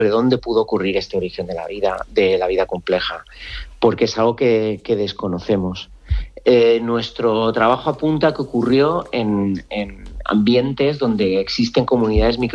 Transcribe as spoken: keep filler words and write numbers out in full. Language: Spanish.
dónde pudo ocurrir este origen de la vida, de la vida compleja, porque es algo que, que desconocemos. Eh, nuestro trabajo apunta que ocurrió en, en ambientes donde existen comunidades micro